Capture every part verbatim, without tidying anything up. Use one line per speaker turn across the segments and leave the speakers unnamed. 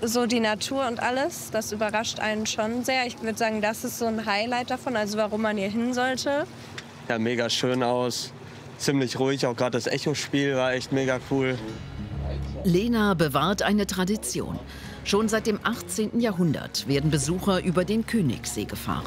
so die Natur und alles, das überrascht einen schon sehr. Ich würde sagen, das ist so ein Highlight davon, also warum man hier hin sollte.
Ja, mega schön aus, ziemlich ruhig, auch gerade das Echo-Spiel war echt mega cool.
Lena bewahrt eine Tradition. Schon seit dem achtzehnten Jahrhundert werden Besucher über den Königssee gefahren.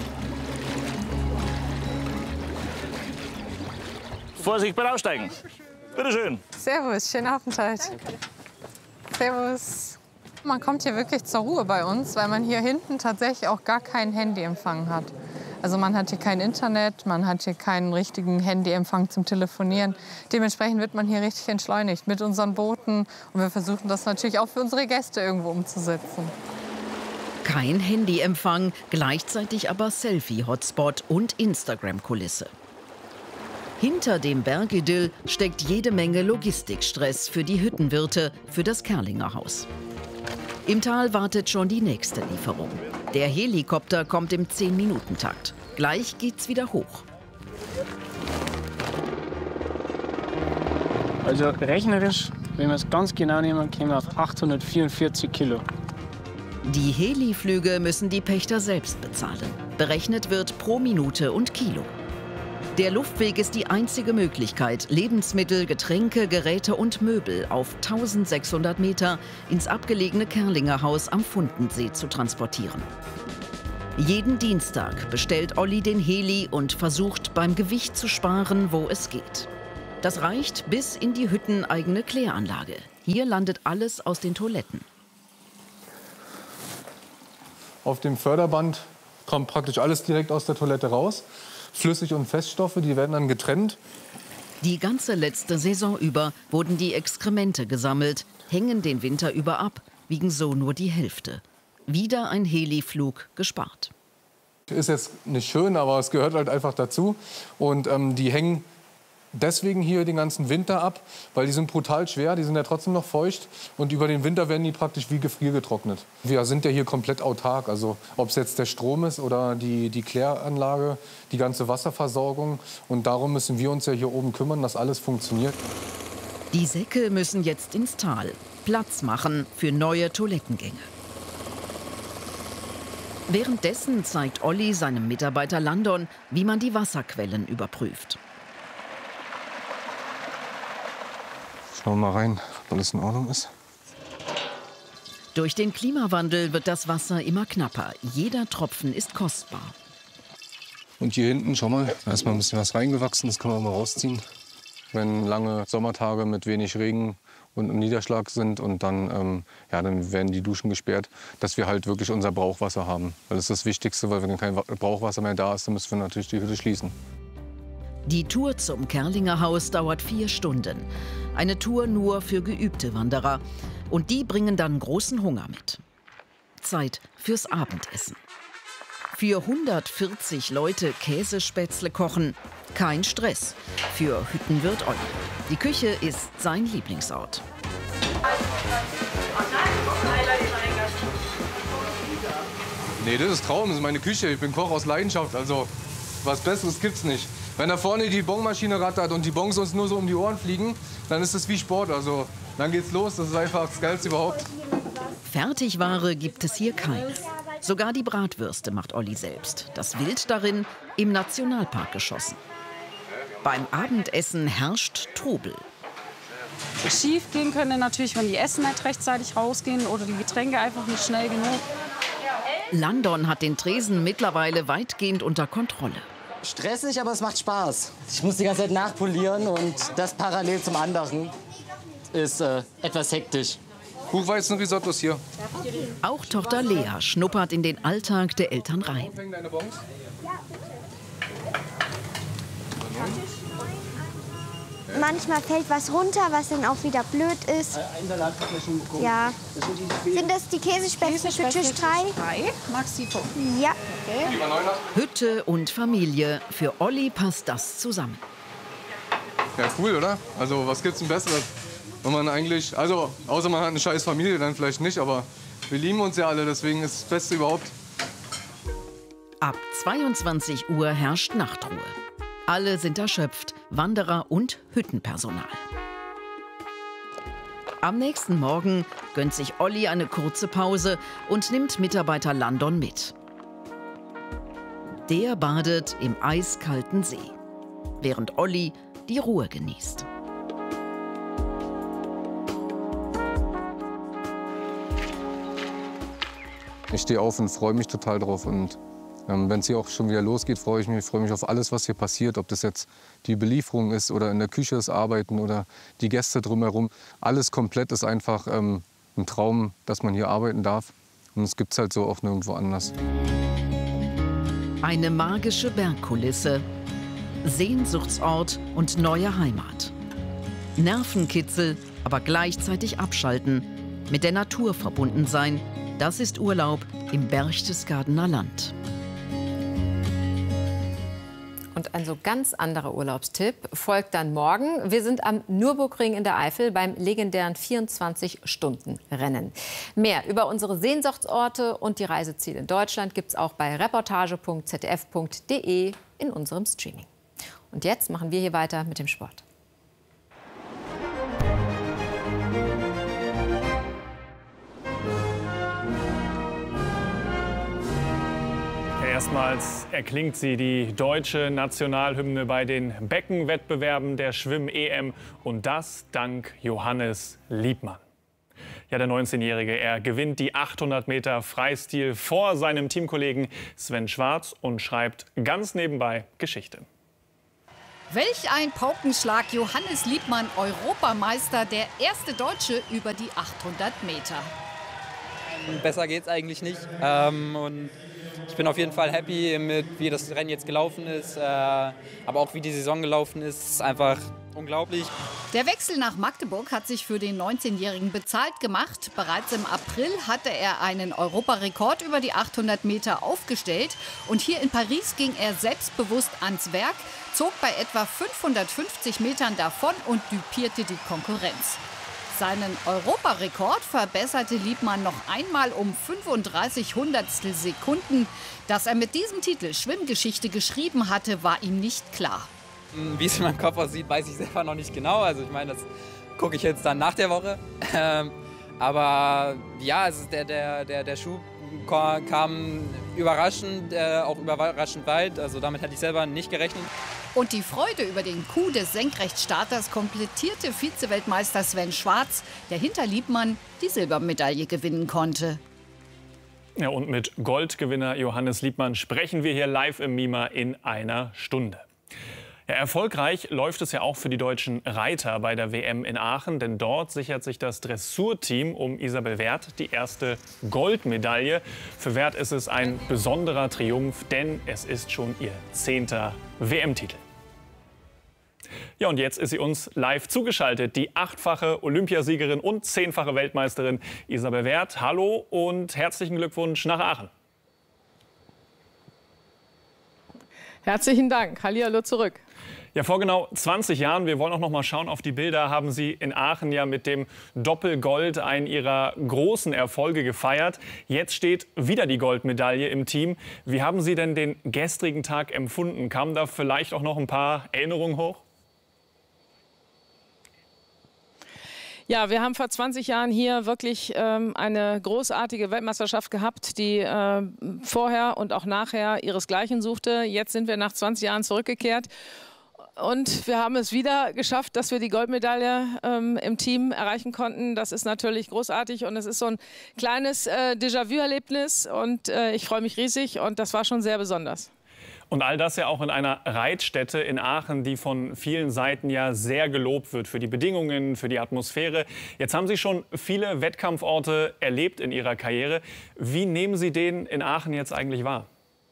Vorsicht beim Aussteigen. Bitte schön.
Servus, schönen Aufenthalt. Servus. Man kommt hier wirklich zur Ruhe bei uns, weil man hier hinten tatsächlich auch gar keinen Handyempfang hat. Also man hat hier kein Internet, man hat hier keinen richtigen Handyempfang zum Telefonieren. Dementsprechend wird man hier richtig entschleunigt mit unseren Booten. Und wir versuchen das natürlich auch für unsere Gäste irgendwo umzusetzen.
Kein Handyempfang, gleichzeitig aber Selfie-Hotspot und Instagram-Kulisse. Hinter dem Bergidyll steckt jede Menge Logistikstress für die Hüttenwirte, für das Kerlinger Haus. Im Tal wartet schon die nächste Lieferung. Der Helikopter kommt im zehn-Minuten-Takt. Gleich geht's wieder hoch.
Also rechnerisch, wenn wir es ganz genau nehmen, kämen wir auf achthundertvierundvierzig Kilo.
Die Heliflüge müssen die Pächter selbst bezahlen. Berechnet wird pro Minute und Kilo. Der Luftweg ist die einzige Möglichkeit, Lebensmittel, Getränke, Geräte und Möbel auf eintausendsechshundert Meter ins abgelegene Kerlinger Haus am Fundensee zu transportieren. Jeden Dienstag bestellt Olli den Heli und versucht, beim Gewicht zu sparen, wo es geht. Das reicht bis in die hütteneigene Kläranlage. Hier landet alles aus den Toiletten.
Auf dem Förderband kommt praktisch alles direkt aus der Toilette raus. Flüssig- und Feststoffe, die werden dann getrennt.
Die ganze letzte Saison über wurden die Exkremente gesammelt, hängen den Winter über ab, wiegen so nur die Hälfte. Wieder ein Heliflug gespart.
Ist jetzt nicht schön, aber es gehört halt einfach dazu. Und ähm, die hängen deswegen hier den ganzen Winter ab, weil die sind brutal schwer, die sind ja trotzdem noch feucht. Und über den Winter werden die praktisch wie gefriergetrocknet. Wir sind ja hier komplett autark, also ob es jetzt der Strom ist oder die, die Kläranlage, die ganze Wasserversorgung. Und darum müssen wir uns ja hier oben kümmern, dass alles funktioniert.
Die Säcke müssen jetzt ins Tal. Platz machen für neue Toilettengänge. Währenddessen zeigt Olli seinem Mitarbeiter Landon, wie man die Wasserquellen überprüft.
Schauen wir mal rein, ob alles in Ordnung ist.
Durch den Klimawandel wird das Wasser immer knapper. Jeder Tropfen ist kostbar.
Und hier hinten, schau mal, da ist mal ein bisschen was reingewachsen, das kann man mal rausziehen. Wenn lange Sommertage mit wenig Regen und Niederschlag sind und dann, ähm, ja, dann werden die Duschen gesperrt, dass wir halt wirklich unser Brauchwasser haben. Das ist das Wichtigste, weil wenn kein Brauchwasser mehr da ist, dann müssen wir natürlich die Hütte schließen.
Die Tour zum Kerlinger Haus dauert vier Stunden. Eine Tour nur für geübte Wanderer. Und die bringen dann großen Hunger mit. Zeit fürs Abendessen. Für hundertvierzig Leute Käsespätzle kochen, kein Stress. Für Hüttenwirt Olli. Die Küche ist sein Lieblingsort.
Nee, das ist Traum, das ist meine Küche. Ich bin Koch aus Leidenschaft, also was Besseres gibt's nicht. Wenn da vorne die Bonmaschine rattert und die Bons uns nur so um die Ohren fliegen, dann ist es wie Sport. Also dann geht's los, das ist einfach das Geilste überhaupt.
Fertigware gibt es hier keine. Sogar die Bratwürste macht Olli selbst. Das Wild darin im Nationalpark geschossen. Beim Abendessen herrscht Trubel.
Schief gehen könnte natürlich, wenn die Essen nicht rechtzeitig rausgehen oder die Getränke einfach nicht schnell genug.
Landon hat den Tresen mittlerweile weitgehend unter Kontrolle.
Stressig, aber es macht Spaß. Ich muss die ganze Zeit nachpolieren und das parallel zum anderen ist äh, etwas hektisch.
Buchweizenrisottos hier.
Auch Tochter Lea schnuppert in den Alltag der Eltern rein.
Manchmal fällt was runter, was dann auch wieder blöd ist.
Ein Salat hat mir schon bekommen.
Ja. Sind das die Käsespätzle für Tisch drei?
Drei? Magst du die?
Ja.
Okay.
Hütte und Familie. Für Olli passt das zusammen.
Ja, cool, oder? Also, was gibt's denn Besseres? Wenn man eigentlich, also, außer man hat eine scheiß Familie, dann vielleicht nicht, aber wir lieben uns ja alle, deswegen ist es das Beste überhaupt.
Ab zweiundzwanzig Uhr herrscht Nachtruhe. Alle sind erschöpft, Wanderer und Hüttenpersonal. Am nächsten Morgen gönnt sich Olli eine kurze Pause und nimmt Mitarbeiter Landon mit. Der badet im eiskalten See, während Olli die Ruhe genießt.
Ich stehe auf und freue mich total drauf. Und ähm, wenn es hier auch schon wieder losgeht, freue ich mich, ich freue mich auf alles, was hier passiert. Ob das jetzt die Belieferung ist oder in der Küche das Arbeiten oder die Gäste drumherum. Alles komplett ist einfach ähm, ein Traum, dass man hier arbeiten darf. Und es gibt es halt so auch nirgendwo anders.
Eine magische Bergkulisse, Sehnsuchtsort und neue Heimat. Nervenkitzel, aber gleichzeitig abschalten, mit der Natur verbunden sein. Das ist Urlaub im Berchtesgadener Land.
Und ein so ganz anderer Urlaubstipp folgt dann morgen. Wir sind am Nürburgring in der Eifel beim legendären vierundzwanzig-Stunden-Rennen. Mehr über unsere Sehnsuchtsorte und die Reiseziele in Deutschland gibt es auch bei reportage punkt z d f punkt d e in unserem Streaming. Und jetzt machen wir hier weiter mit dem Sport.
Erstmals erklingt sie, die deutsche Nationalhymne bei den Beckenwettbewerben der Schwimm-E M. Und das dank Johannes Liebmann. Ja, der neunzehnjährige, er gewinnt die achthundert Meter Freistil vor seinem Teamkollegen Sven Schwarz und schreibt ganz nebenbei Geschichte.
Welch ein Paukenschlag, Johannes Liebmann, Europameister, der erste Deutsche über die achthundert Meter.
Besser geht's eigentlich nicht. Ähm, und ich bin auf jeden Fall happy mit, wie das Rennen jetzt gelaufen ist, äh, aber auch wie die Saison gelaufen ist. Es ist einfach unglaublich.
Der Wechsel nach Magdeburg hat sich für den neunzehnjährigen bezahlt gemacht. Bereits im April hatte er einen Europarekord über die achthundert Meter aufgestellt. Und hier in Paris ging er selbstbewusst ans Werk, zog bei etwa fünfhundertfünfzig Metern davon und düpierte die Konkurrenz. Seinen Europarekord verbesserte Liebmann noch einmal um fünfunddreißig Hundertstel Sekunden. Dass er mit diesem Titel Schwimmgeschichte geschrieben hatte, war ihm nicht klar.
Wie es in meinem Kopf aussieht, weiß ich selber noch nicht genau. Also ich meine, das gucke ich jetzt dann nach der Woche. Ähm, aber ja, es ist der, der, der, der Schub kam überraschend, äh, auch überraschend weit. Also damit hätte ich selber nicht gerechnet.
Und die Freude über den Coup des Senkrechtstarters komplettierte Vize-Weltmeister Sven Schwarz, der hinter Liebmann die Silbermedaille gewinnen konnte.
Ja, und mit Goldgewinner Johannes Liebmann sprechen wir hier live im MIMA in einer Stunde. Ja, erfolgreich läuft es ja auch für die deutschen Reiter bei der W M in Aachen, denn dort sichert sich das Dressurteam um Isabel Werth die erste Goldmedaille. Für Werth ist es ein besonderer Triumph, denn es ist schon ihr zehnter W M-Titel. Ja, und jetzt ist sie uns live zugeschaltet, die achtfache Olympiasiegerin und zehnfache Weltmeisterin Isabel Werth. Hallo und herzlichen Glückwunsch nach Aachen.
Herzlichen Dank. Hallihallo zurück.
Ja, vor genau zwanzig Jahren, wir wollen auch noch mal schauen auf die Bilder, haben Sie in Aachen ja mit dem Doppelgold einen Ihrer großen Erfolge gefeiert. Jetzt steht wieder die Goldmedaille im Team. Wie haben Sie denn den gestrigen Tag empfunden? Kamen da vielleicht auch noch ein paar Erinnerungen hoch?
Ja, wir haben vor zwanzig Jahren hier wirklich ähm, eine großartige Weltmeisterschaft gehabt, die äh, vorher und auch nachher ihresgleichen suchte. Jetzt sind wir nach zwanzig Jahren zurückgekehrt. Und wir haben es wieder geschafft, dass wir die Goldmedaille ähm, im Team erreichen konnten. Das ist natürlich großartig und es ist so ein kleines äh, Déjà-vu-Erlebnis und äh, ich freue mich riesig und das war schon sehr besonders.
Und all das ja auch in einer Reitstätte in Aachen, die von vielen Seiten ja sehr gelobt wird für die Bedingungen, für die Atmosphäre. Jetzt haben Sie schon viele Wettkampforte erlebt in Ihrer Karriere. Wie nehmen Sie den in Aachen jetzt eigentlich wahr?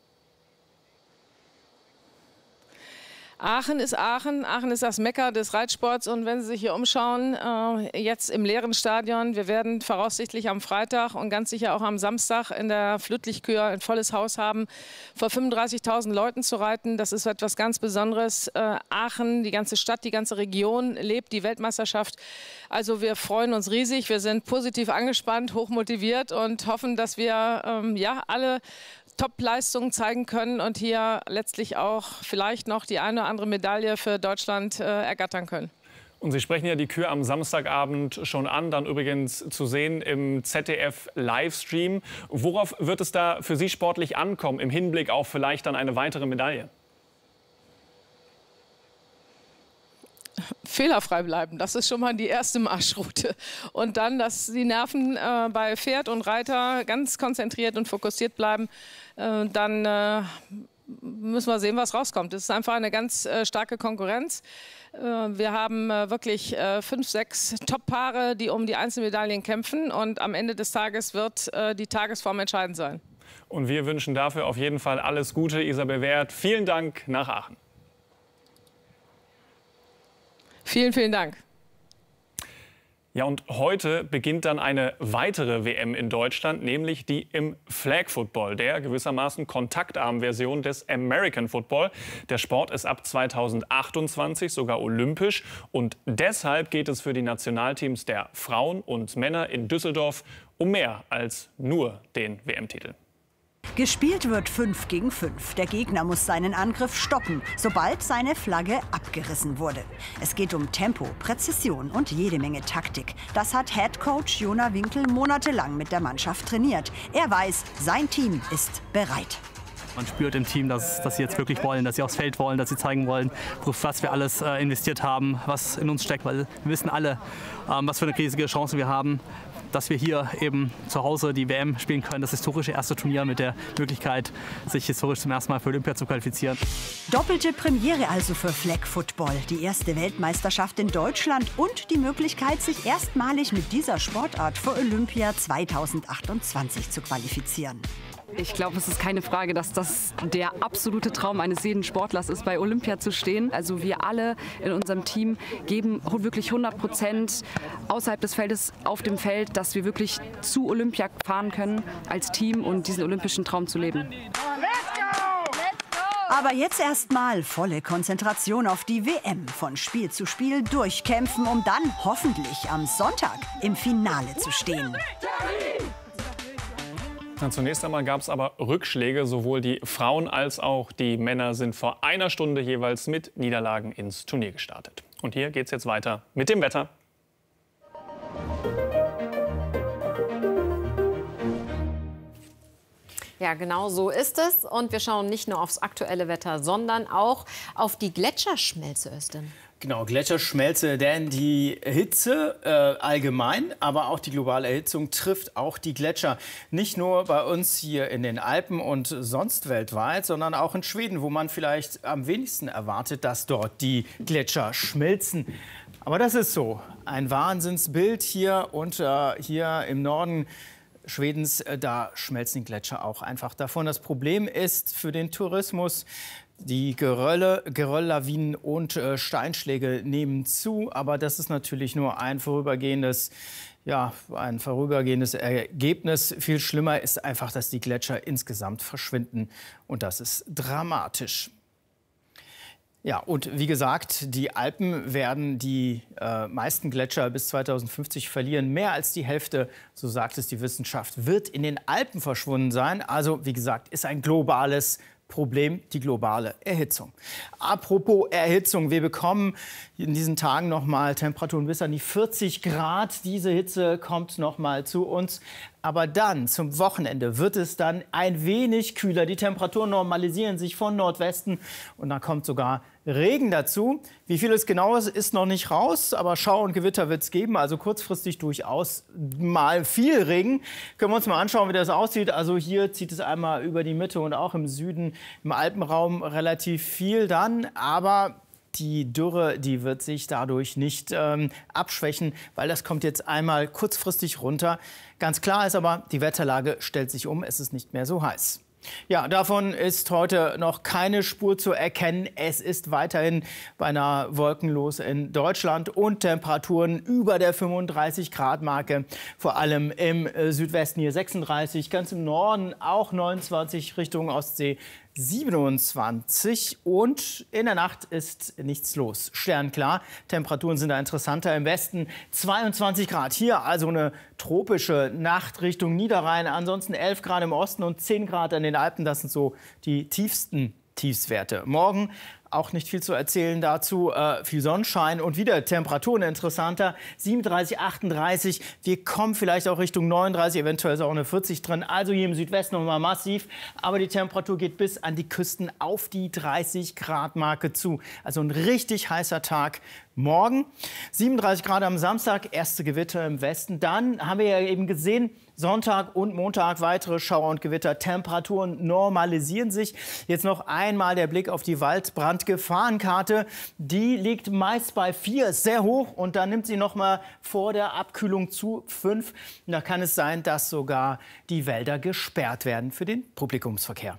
Aachen ist Aachen. Aachen ist das Mekka des Reitsports. Und wenn Sie sich hier umschauen, äh, jetzt im leeren Stadion, wir werden voraussichtlich am Freitag und ganz sicher auch am Samstag in der Flutlichtkür ein volles Haus haben, vor fünfunddreißigtausend Leuten zu reiten. Das ist etwas ganz Besonderes. Äh, Aachen, die ganze Stadt, die ganze Region lebt die Weltmeisterschaft. Also wir freuen uns riesig. Wir sind positiv angespannt, hochmotiviert und hoffen, dass wir ähm, ja, alle Top-Leistungen zeigen können und hier letztlich auch vielleicht noch die eine oder andere Medaille für Deutschland äh, ergattern können.
Und Sie sprechen ja die Kür am Samstagabend schon an, dann übrigens zu sehen im Z D F-Livestream. Worauf wird es da für Sie sportlich ankommen, im Hinblick auf vielleicht dann eine weitere Medaille?
Fehlerfrei bleiben, das ist schon mal die erste Marschroute. Und dann, dass die Nerven äh, bei Pferd und Reiter ganz konzentriert und fokussiert bleiben, äh, dann äh, müssen wir sehen, was rauskommt. Es ist einfach eine ganz äh, starke Konkurrenz. Äh, wir haben äh, wirklich äh, fünf, sechs Top-Paare, die um die Einzelmedaillen kämpfen. Und am Ende des Tages wird äh, die Tagesform entscheidend sein.
Und wir wünschen dafür auf jeden Fall alles Gute, Isabel Wert. Vielen Dank nach Aachen.
Vielen, vielen Dank.
Ja, und heute beginnt dann eine weitere W M in Deutschland, nämlich die im Flag Football, der gewissermaßen kontaktarmen Version des American Football. Der Sport ist ab zweitausendachtundzwanzig sogar olympisch und deshalb geht es für die Nationalteams der Frauen und Männer in Düsseldorf um mehr als nur den W M-Titel.
Gespielt wird fünf gegen fünf. Der Gegner muss seinen Angriff stoppen, sobald seine Flagge abgerissen wurde. Es geht um Tempo, Präzision und jede Menge Taktik. Das hat Headcoach Jona Winkel monatelang mit der Mannschaft trainiert. Er weiß, sein Team ist bereit.
Man spürt im Team, dass, dass sie jetzt wirklich wollen, dass sie aufs Feld wollen, dass sie zeigen wollen, was wir alles äh, investiert haben, was in uns steckt. Weil wir wissen alle, ähm, was für eine riesige Chance wir haben, dass wir hier eben zu Hause die W M spielen können. Das historische erste Turnier mit der Möglichkeit, sich historisch zum ersten Mal für Olympia zu qualifizieren.
Doppelte Premiere also für Flag Football. Die erste Weltmeisterschaft in Deutschland und die Möglichkeit, sich erstmalig mit dieser Sportart für Olympia zweitausendachtundzwanzig zu qualifizieren.
Ich glaube, es ist keine Frage, dass das der absolute Traum eines jeden Sportlers ist, bei Olympia zu stehen. Also wir alle in unserem Team geben wirklich hundert Prozent außerhalb des Feldes auf dem Feld, dass wir wirklich zu Olympia fahren können als Team und diesen olympischen Traum zu leben.
Aber jetzt erstmal volle Konzentration auf die W M. Von Spiel zu Spiel durchkämpfen, um dann hoffentlich am Sonntag im Finale zu stehen.
Zunächst einmal gab es aber Rückschläge. Sowohl die Frauen als auch die Männer sind vor einer Stunde jeweils mit Niederlagen ins Turnier gestartet. Und hier geht es jetzt weiter mit dem Wetter.
Ja, genau so ist es. Und wir schauen nicht nur aufs aktuelle Wetter, sondern auch auf die Gletscherschmelze, Özlem.
Genau, Gletscherschmelze, denn die Hitze äh, allgemein, aber auch die globale Erhitzung trifft auch die Gletscher. Nicht nur bei uns hier in den Alpen und sonst weltweit, sondern auch in Schweden, wo man vielleicht am wenigsten erwartet, dass dort die Gletscher schmelzen. Aber das ist so, ein Wahnsinnsbild hier und äh, hier im Norden Schwedens, äh, da schmelzen die Gletscher auch einfach davon. Das Problem ist für den Tourismus, die Gerölle, Gerölllawinen und äh, Steinschläge nehmen zu, aber das ist natürlich nur ein vorübergehendes, ja, ein vorübergehendes Ergebnis. Viel schlimmer ist einfach, dass die Gletscher insgesamt verschwinden und das ist dramatisch. Ja, und wie gesagt, die Alpen werden die äh, meisten Gletscher bis zweitausendfünfzig verlieren. Mehr als die Hälfte, so sagt es die Wissenschaft, wird in den Alpen verschwunden sein. Also, wie gesagt, ist ein globales Problem, die globale Erhitzung. Apropos Erhitzung, wir bekommen in diesen Tagen noch mal Temperaturen bis an die vierzig Grad. Diese Hitze kommt noch mal zu uns. Aber dann, zum Wochenende, wird es dann ein wenig kühler. Die Temperaturen normalisieren sich von Nordwesten und dann kommt sogar Regen dazu. Wie viel es genau ist, ist noch nicht raus, aber Schauer und Gewitter wird es geben. Also kurzfristig durchaus mal viel Regen. Können wir uns mal anschauen, wie das aussieht. Also hier zieht es einmal über die Mitte und auch im Süden, im Alpenraum relativ viel dann. Aber die Dürre, die wird sich dadurch nicht ähm, abschwächen, weil das kommt jetzt einmal kurzfristig runter. Ganz klar ist aber, die Wetterlage stellt sich um, es ist nicht mehr so heiß. Ja, davon ist heute noch keine Spur zu erkennen. Es ist weiterhin beinahe wolkenlos in Deutschland und Temperaturen über der fünfunddreißig Grad Marke. Vor allem im Südwesten hier sechsunddreißig, ganz im Norden auch neunundzwanzig, Richtung Ostsee siebenundzwanzig und in der Nacht ist nichts los. Sternklar, Temperaturen sind da interessanter. Im Westen zweiundzwanzig Grad. Hier also eine tropische Nacht Richtung Niederrhein. Ansonsten elf Grad im Osten und zehn Grad an den Alpen. Das sind so die tiefsten Tiefswerte. Morgen auch nicht viel zu erzählen dazu. Äh, viel Sonnenschein und wieder Temperaturen interessanter. siebenunddreißig, achtunddreißig. Wir kommen vielleicht auch Richtung neununddreißig, eventuell ist auch eine vierzig drin. Also hier im Südwesten noch mal massiv. Aber die Temperatur geht bis an die Küsten auf die dreißig Grad Marke zu. Also ein richtig heißer Tag morgen. siebenunddreißig Grad am Samstag, erste Gewitter im Westen. Dann haben wir ja eben gesehen, Sonntag und Montag weitere Schauer und Gewitter. Temperaturen normalisieren sich. Jetzt noch einmal der Blick auf die Waldbrandgefahrenkarte. Die liegt meist bei vier, ist sehr hoch. Und dann nimmt sie noch mal vor der Abkühlung zu fünf. Da kann es sein, dass sogar die Wälder gesperrt werden für den Publikumsverkehr.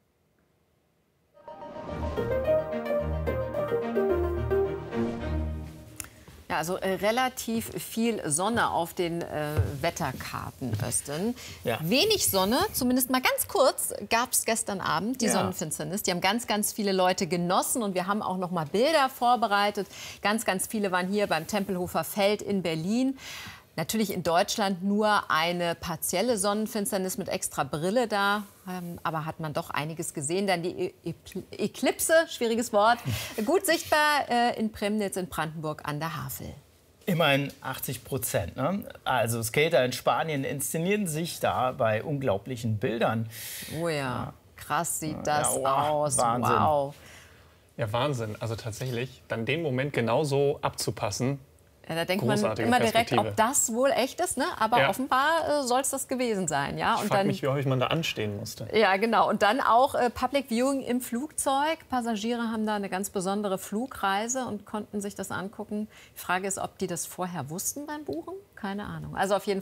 Ja, also äh, relativ viel Sonne auf den äh, Wetterkarten, Özden.
Ja.
Wenig Sonne, zumindest mal ganz kurz, gab es gestern Abend, die
Ja.
Sonnenfinsternis. Die haben ganz, ganz viele Leute genossen und wir haben auch noch mal Bilder vorbereitet. Ganz, ganz viele waren hier beim Tempelhofer Feld in Berlin. Natürlich in Deutschland nur eine partielle Sonnenfinsternis mit extra Brille da. Ähm, aber hat man doch einiges gesehen. Dann die e e Eklipse, schwieriges Wort, gut sichtbar äh, in Premnitz in Brandenburg an der Havel.
Immerhin achtzig Prozent. Ne? Also Skater in Spanien inszenieren sich da bei unglaublichen Bildern.
Oh ja, krass sieht das
Ja, wow,
aus.
Wahnsinn.
Wow.
Ja, Wahnsinn. Also tatsächlich, dann den Moment genauso abzupassen.
Ja, da denkt man
Großartige
immer direkt,
Perspektive.
ob das wohl echt ist, ne? Aber
Ja.
offenbar äh, soll es das gewesen sein, ja.
Ich
Und
frage
dann,
mich, wie häufig man da anstehen musste.
ja, genau. Und dann auch äh, Public Viewing im Flugzeug. Passagiere haben da eine ganz besondere Flugreise und konnten sich das angucken. Die Frage ist, ob die das vorher wussten beim Buchen? Keine Ahnung. Also auf jeden Fall